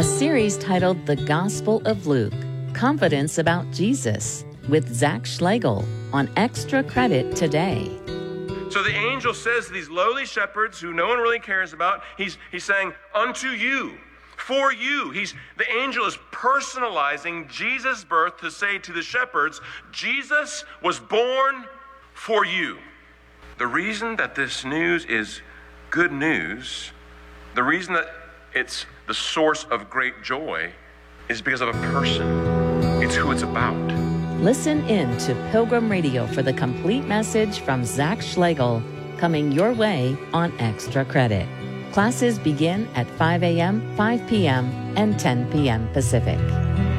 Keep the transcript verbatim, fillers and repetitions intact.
a series titled The Gospel of Luke, Confidence About Jesus, with Zach Schlegel on Extra Credit today. So the angel says to these lowly shepherds who no one really cares about, he's, he's saying, unto you, for you. He's, the angel is personalizing Jesus' birth to say to the shepherds, Jesus was born for you. The reason that this news is good news, the reason that it's the source of great joy is because of a person. It's who it's about. Listen in to Pilgrim Radio for the complete message from Zach Schlegel, coming your way on Extra Credit. Classes begin at five a.m., five p.m., and ten p.m. Pacific.